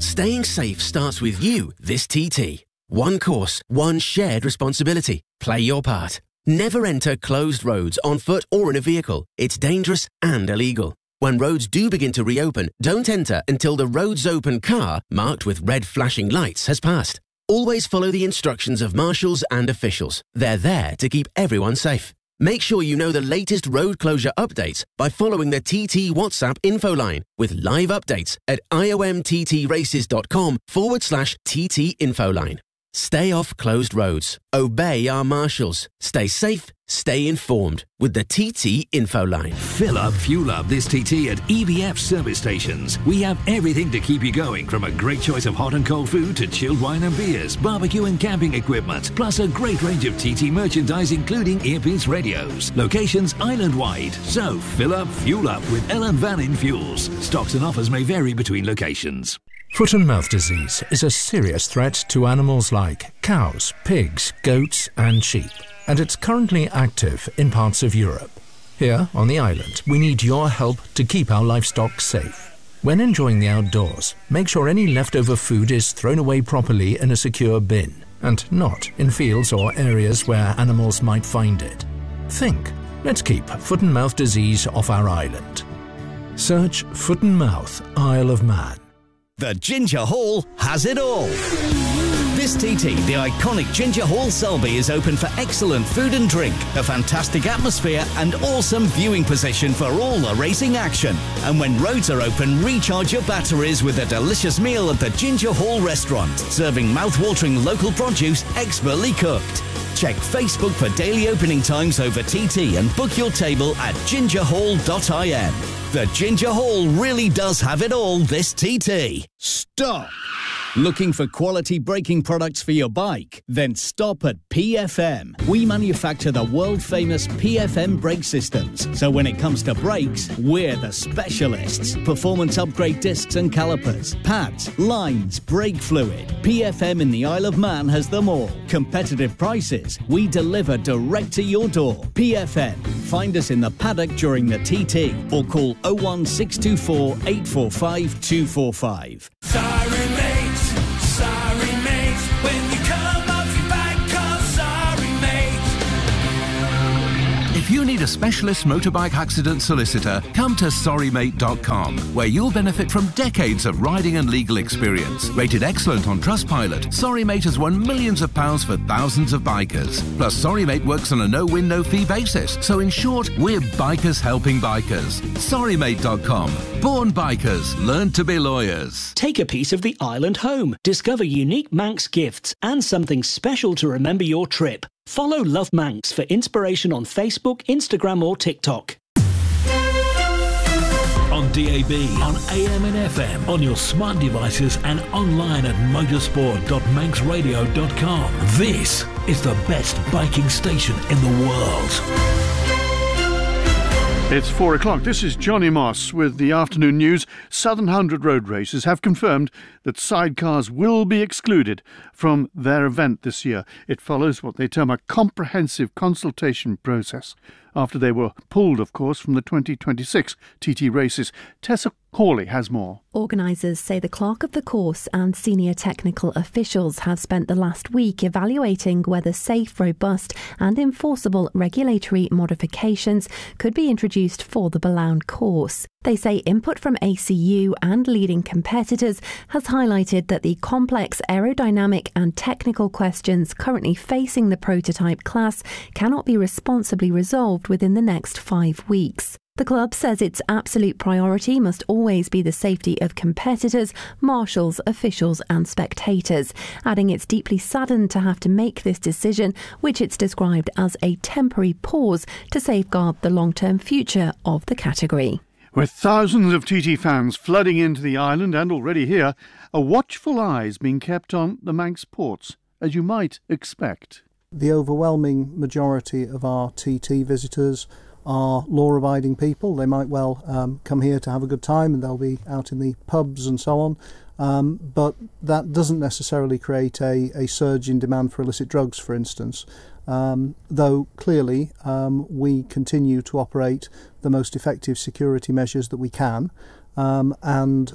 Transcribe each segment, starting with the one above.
Staying safe starts with you this TT. One course, one shared responsibility. Play your part. Never enter closed roads on foot or in a vehicle. It's dangerous and illegal. When roads do begin to reopen, don't enter until the roads open car, marked with red flashing lights, has passed. Always follow the instructions of marshals and officials. They're there to keep everyone safe. Make sure you know the latest road closure updates by following the TT WhatsApp info line with live updates at iomttraces.com/TT info line. Stay off closed roads. Obey our marshals. Stay safe, stay informed with the TT info line. Fill up, fuel up this TT at EVF service stations. We have everything to keep you going, from a great choice of hot and cold food to chilled wine and beers, barbecue and camping equipment, plus a great range of TT merchandise including earpiece radios. Locations island-wide. So fill up, fuel up with Ellen Van In Fuels. Stocks and offers may vary between locations. Foot and mouth disease is a serious threat to animals like cows, pigs, goats and sheep, and it's currently active in parts of Europe. Here on the island, we need your help to keep our livestock safe. When enjoying the outdoors, make sure any leftover food is thrown away properly in a secure bin, and not in fields or areas where animals might find it. Think, let's keep foot and mouth disease off our island. Search Foot and Mouth Isle of Man. The Ginger Hall has it all. This TT, the iconic Ginger Hall Selby, is open for excellent food and drink, a fantastic atmosphere and awesome viewing position for all the racing action. And when roads are open, recharge your batteries with a delicious meal at the Ginger Hall restaurant, serving mouth-watering local produce expertly cooked. Check Facebook for daily opening times over TT and book your table at gingerhall.in. The Ginger Hall really does have it all this TT. Stop! Looking for quality braking products for your bike? Then stop at PFM. We manufacture the world-famous PFM brake systems. So when it comes to brakes, we're the specialists. Performance upgrade discs and calipers, pads, lines, brake fluid. PFM in the Isle of Man has them all. Competitive prices. We deliver direct to your door. PFM. Find us in the paddock during the TT or call 01624 845 245. Sorry mate, when you come off your bike, call sorry mate. If you need a specialist motorbike accident solicitor, come to sorrymate.com, where you'll benefit from decades of riding and legal experience. Rated excellent on Trustpilot, Sorrymate has won millions of pounds for thousands of bikers. Plus, Sorrymate works on a no-win, no-fee basis. So in short, we're bikers helping bikers. Sorrymate.com. Born bikers, learn to be lawyers. Take a piece of the island home. Discover unique Manx gifts and something special to remember your trip. Follow Love Manx for inspiration on Facebook, Instagram or TikTok. On DAB, on AM and FM, on your smart devices and online at motorsport.manxradio.com. This is the best biking station in the world. It's 4 o'clock. This is Johnny Moss with the afternoon news. Southern 100 road races have confirmed that sidecars will be excluded from their event this year. It follows what they term a comprehensive consultation process after they were pulled, of course, from the 2026 TT races. Tessa Hawley has more. Organisers say the clerk of the course and senior technical officials have spent the last week evaluating whether safe, robust and enforceable regulatory modifications could be introduced for the Blount course. They say input from ACU and leading competitors has highlighted that the complex aerodynamic and technical questions currently facing the prototype class cannot be responsibly resolved within the next 5 weeks. The club says its absolute priority must always be the safety of competitors, marshals, officials and spectators, adding it's deeply saddened to have to make this decision, which it's described as a temporary pause to safeguard the long-term future of the category. With thousands of TT fans flooding into the island and already here, a watchful eye is being kept on the Manx ports, as you might expect. The overwhelming majority of our TT visitors are law-abiding people. They might well come here to have a good time and they'll be out in the pubs and so on. But that doesn't necessarily create a surge in demand for illicit drugs, for instance. Though clearly we continue to operate the most effective security measures that we can, and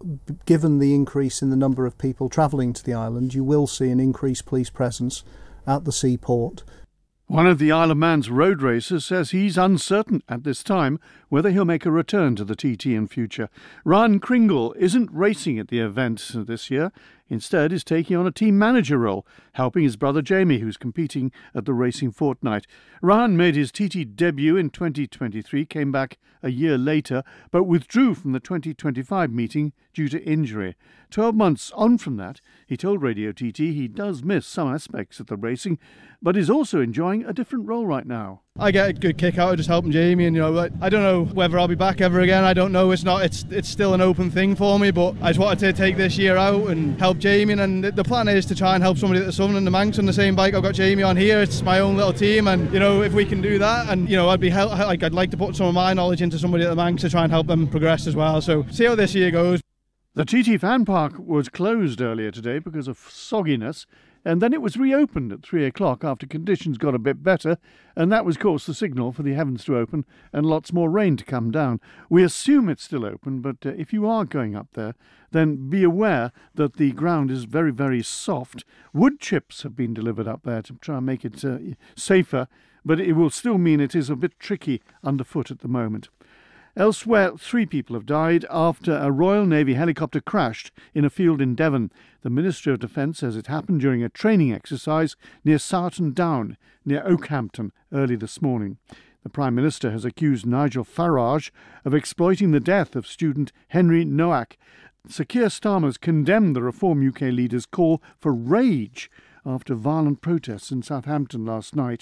given the increase in the number of people travelling to the island, you will see an increased police presence at the seaport. One of the Isle of Man's road racers says he's uncertain at this time whether he'll make a return to the TT in future. Ryan Kringle isn't racing at the event this year. Instead, is taking on a team manager role, helping his brother Jamie, who's competing at the Racing Fortnight. Ryan made his TT debut in 2023, came back a year later, but withdrew from the 2025 meeting due to injury. 12 months on from that, he told Radio TT he does miss some aspects of the racing, but is also enjoying a different role right now. I get a good kick out of just helping Jamie, and I don't know whether I'll be back ever again. I don't know. It's still an open thing for me, but I just wanted to take this year out and help Jamie, and the plan is to try and help somebody at the Southern and the Manx on the same bike. I've got Jamie on here. It's my own little team, and if we can do that, and I'd like to put some of my knowledge into somebody at the Manx to try and help them progress as well. So see how this year goes. The TT Fan Park was closed earlier today because of sogginess, and then it was reopened at 3 o'clock after conditions got a bit better, and that was, of course, the signal for the heavens to open and lots more rain to come down. We assume it's still open, but if you are going up there, then be aware that the ground is very, very soft. Wood chips have been delivered up there to try and make it safer, but it will still mean it is a bit tricky underfoot at the moment. Elsewhere, 3 people have died after a Royal Navy helicopter crashed in a field in Devon. The Ministry of Defence says it happened during a training exercise near Sarton Down, near Oakhampton, early this morning. The Prime Minister has accused Nigel Farage of exploiting the death of student Henry Noack. Sir Keir Starmer's condemned the Reform UK leader's call for rage after violent protests in Southampton last night.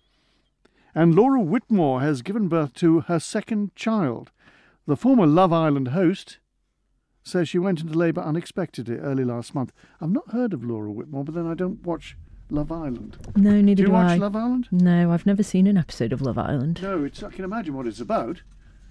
And Laura Whitmore has given birth to her second child. The former Love Island host says she went into labour unexpectedly early last month. I've not heard of Laura Whitmore, but then I don't watch Love Island. No, neither do I. Do you watch Love Island? No, I've never seen an episode of Love Island. No, I can imagine what it's about.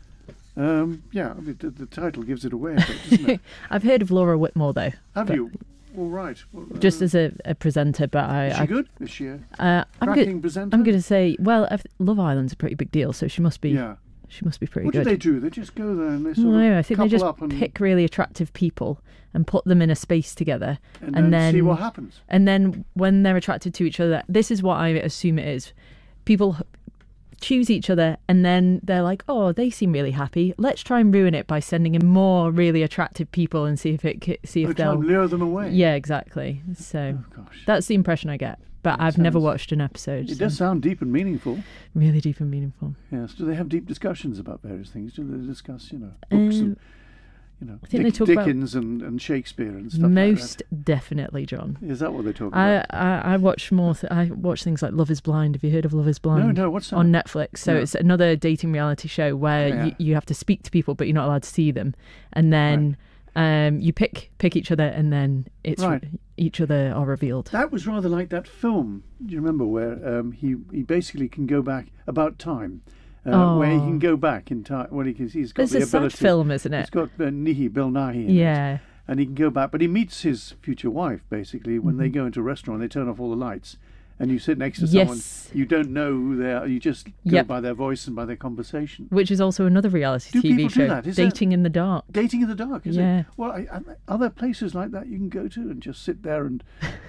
The title gives it away a bit, doesn't it? I've heard of Laura Whitmore, though. Have you? All right. Well, just as a presenter, but is she good? Is she a cracking presenter? I'm going to say, well, Love Island's a pretty big deal, so she must be. Yeah. She must be pretty good. good. What do they do? They just go there and they I think they just pick really attractive people and put them in a space together, and then see what happens. And then when they're attracted to each other, this is what I assume it is. People choose each other, and then they're like, oh, they seem really happy. Let's try and ruin it by sending in more really attractive people and see if they'll try and lure them away. Yeah, exactly. So that's the impression I get. But I've never watched an episode. It does sound deep and meaningful. Really deep and meaningful. Yes. Do they have deep discussions about various things? Do they discuss, books and I think they talk Dickens and Shakespeare and stuff most like that? Definitely, John. Is that what they talk about? I watch more. I watch things like Love is Blind. Have you heard of Love is Blind? No, what's that? On Netflix. So it's another dating reality show where you have to speak to people, but you're not allowed to see them. And then you pick each other, and then it's each other are revealed. That was rather like that film. Do you remember where he basically can go back about time? Where he can go back in time. Well, he's got it's the a ability. sad film, isn't it? It's got Bill Nighy in it. And he can go back. But he meets his future wife, basically, when they go into a restaurant. They turn off all the lights. And you sit next to someone, you don't know who they are. You just go by their voice and by their conversation. Which is also another reality TV show. Do that? Dating in the Dark. Dating in the Dark, is it? Well, are there places like that you can go to and just sit there and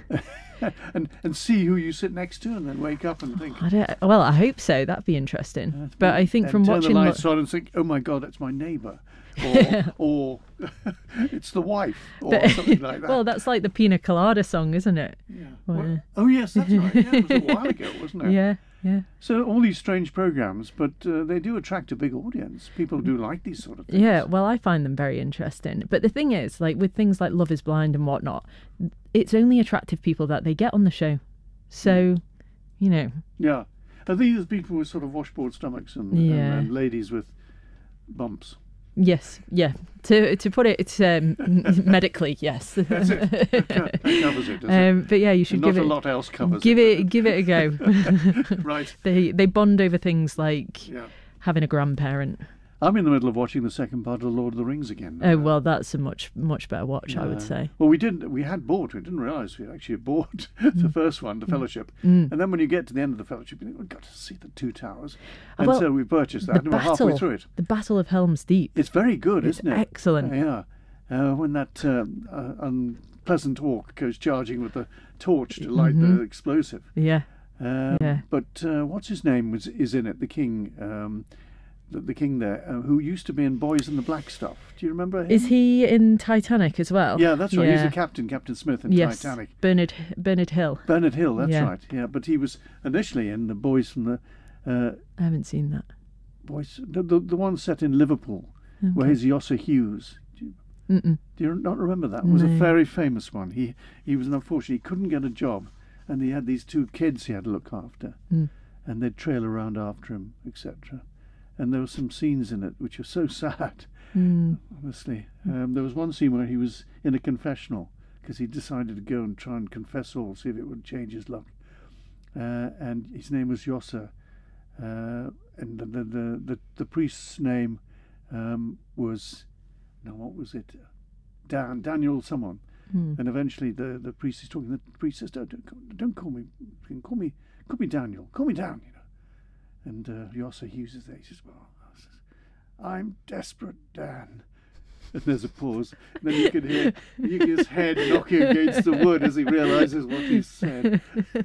and see who you sit next to, and then wake up and think? I hope so. That'd be interesting. But I think from watching, turn the lights on and think, oh my God, that's my neighbour. or it's the wife, or something like that. Well, that's like the Pina Colada song, isn't it? Yeah. Oh yes, that's right. Yeah, it was a while ago, wasn't it? Yeah. So all these strange programs, but they do attract a big audience. People do like these sort of things. Yeah, well, I find them very interesting. But the thing is, like with things like Love is Blind and whatnot, it's only attractive people that they get on the show. So, Yeah. Are these people with sort of washboard stomachs and ladies with bumps? Yes, yeah. To put it, it's medically, yes. That's it. That covers it, does it? But yeah, you should give it. Not a lot else covers give it. Give it a go. Right. They bond over things like having a grandparent. I'm in the middle of watching the second part of The Lord of the Rings again. Oh, well, that's a much better watch, I would say. Well, we didn't realise we actually bought the first one, The Fellowship. And then when you get to the end of The Fellowship, you think, we've got to see the Two Towers. And so we purchased that, and we're halfway through it. The Battle of Helm's Deep. It's very good, isn't it? Excellent. Yeah. when that unpleasant orc goes charging with the torch to light the explosive. Yeah. But what's his name is in it? The king. The king there, who used to be in Boys in the Black Stuff. Do you remember him? Is he in Titanic as well? Yeah, that's right. He's a captain, Captain Smith in Titanic. Bernard Hill. Bernard Hill, that's right. Yeah, but he was initially in the Boys from the... I haven't seen that. Boys, the one set in Liverpool, where he's Yosser Hughes. Do you not remember that? It was a very famous one. He was unfortunately, he couldn't get a job, and he had these 2 kids he had to look after, and they'd trail around after him, etc. And there were some scenes in it which are so sad, honestly. There was one scene where he was in a confessional because he decided to go and try and confess all, see if it would change his luck. And his name was Yosser, and the priest's name was, what was it? Daniel someone. And eventually the priest is talking. The priest says, "Don't call me. Call me Daniel. Call me Dan." And Yosser Hughes is there. He says, "Well, I'm desperate, Dan." And there's a pause. And then you can hear his head knocking against the wood as he realises what he's said.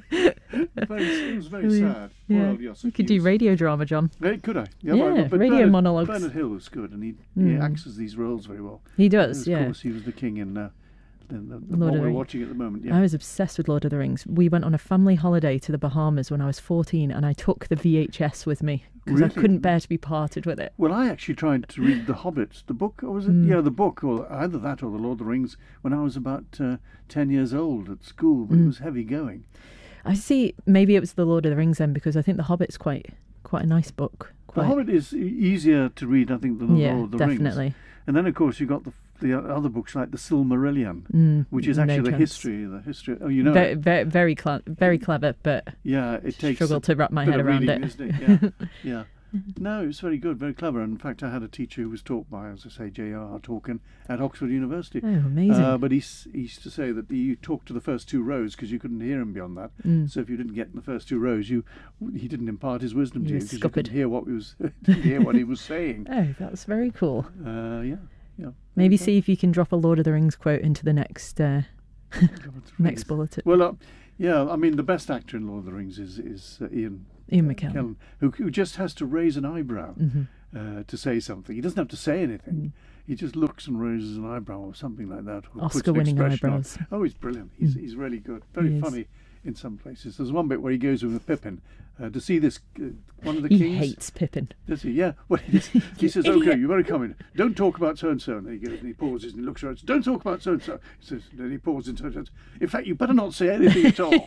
It was very sad. Poor old Yosser You could Hughes. do radio drama, John. Could I? But radio Bernard, monologues. Bernard Hill was good, and he acts as these roles very well. He does, Of course, he was the king in the Lord what of the we're Rings. watching at the moment. Yeah. I was obsessed with Lord of the Rings. We went on a family holiday to the Bahamas when I was 14, and I took the VHS with me because I couldn't bear to be parted with it. Well, I actually tried to read The Hobbit, the book, or was it? Yeah, the book, or either that or The Lord of the Rings, when I was about 10 years old at school, but it was heavy going. I see. Maybe it was The Lord of the Rings then, because I think The Hobbit's quite a nice book. The Hobbit is easier to read, I think, than The Lord of the Rings. Definitely. And then, of course, you've got the other books like the Silmarillion, which is actually the history. Oh, you know, very clever, but it takes struggle to wrap my head around reading, it. Isn't it? Yeah. No, it's very good, very clever. And in fact, I had a teacher who was taught by, as I say, J.R.R. Tolkien at Oxford University. Oh, amazing! But he used to say that you talked to the first 2 rows because you couldn't hear him beyond that. So if you didn't get in the first 2 rows, he didn't impart his wisdom to you because you couldn't hear what he was saying. Oh, that's very cool. Yeah. Maybe see if you can drop a Lord of the Rings quote into the next next bulletin. Well, I mean, the best actor in Lord of the Rings is Ian McKellen, who just has to raise an eyebrow to say something. He doesn't have to say anything. He just looks and raises an eyebrow or something like that. Oscar-winning eyebrows. Oh, he's brilliant. He's really good. Very funny in some places. There's one bit where he goes with Pippin to see this one of the kings. He hates Pippin. Does he? Yeah. Well, he says, "Okay, you better come in. Don't talk about so and so." And then he goes and he pauses and he looks around. And says, "Don't talk about so and so." He says, then he pauses and says, "In fact, you better not say anything at all."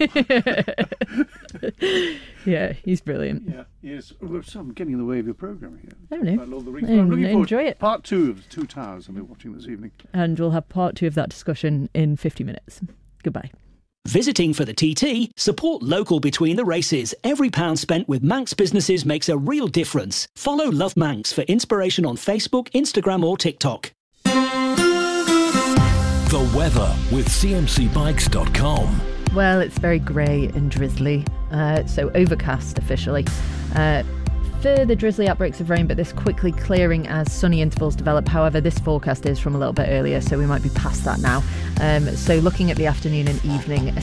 Yeah, he's brilliant. Yeah, yes. Well, so I'm getting in the way of your programme here. I don't know. Lord of the Rings. I'm looking forward enjoy it. Part 2 of The Two Towers I'll be watching this evening. And we'll have part 2 of that discussion in 50 minutes. Goodbye. Visiting for the TT? Support local between the races. Every pound spent with Manx businesses makes a real difference. Follow Love Manx for inspiration on Facebook, Instagram or TikTok. The weather with cmcbikes.com. Well, it's very grey and drizzly, so overcast officially. Further drizzly outbreaks of rain, but this quickly clearing as sunny intervals develop. However, this forecast is from a little bit earlier, so we might be past that now. So looking at the afternoon and evening,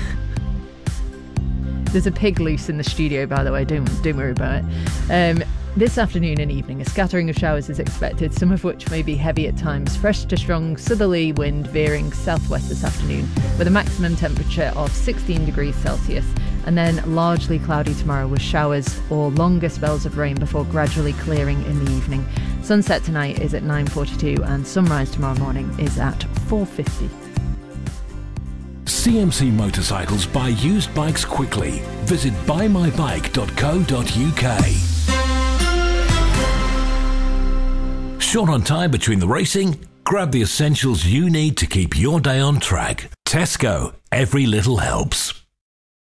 there's a pig loose in the studio, by the way, don't worry about it. This afternoon and evening, a scattering of showers is expected, some of which may be heavy at times. Fresh to strong southerly wind veering southwest this afternoon, with a maximum temperature of 16 degrees Celsius. And then largely cloudy tomorrow with showers or longer spells of rain before gradually clearing in the evening. Sunset tonight is at 9:42 and sunrise tomorrow morning is at 4:50. CMC Motorcycles buy used bikes quickly. Visit buymybike.co.uk. Short on time between the racing? Grab the essentials you need to keep your day on track. Tesco. Every little helps.